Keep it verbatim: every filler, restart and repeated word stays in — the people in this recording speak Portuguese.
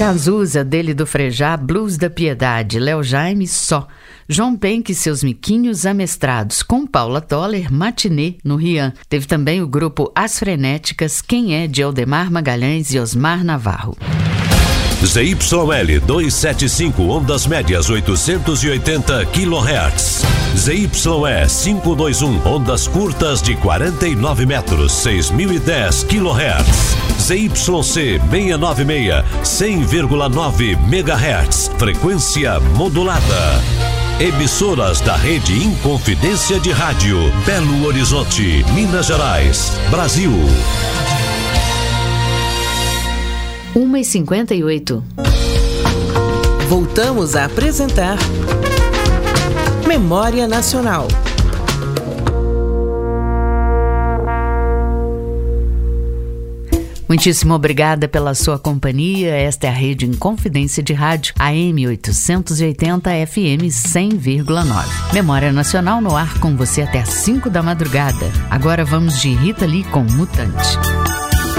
Cazuza, dele do Frejá, Blues da Piedade, Léo Jaime, Só, João Penck e seus Miquinhos Amestrados, com Paula Toller, Matinê, no Rian. Teve também o grupo As Frenéticas, Quem É, de Aldemar Magalhães e Osmar Navarro. Z Y L duzentos e setenta e cinco, ondas médias oitocentos e oitenta quilohertz. Z Y E quinhentos e vinte e um, ondas curtas de quarenta e nove metros, seis mil e dez quilohertz. Z Y C seiscentos e noventa e seis, cem vírgula nove megahertz, frequência modulada. Emissoras da rede Inconfidência de Rádio, Belo Horizonte, Minas Gerais, Brasil. uma e cinquenta e oito. Voltamos a apresentar Memória Nacional. Muitíssimo obrigada pela sua companhia. Esta é a rede Inconfidência de Rádio, A M oitocentos e oitenta, F M cem vírgula nove. Memória Nacional no ar com você até às cinco da madrugada. Agora vamos de Rita Lee com Mutante.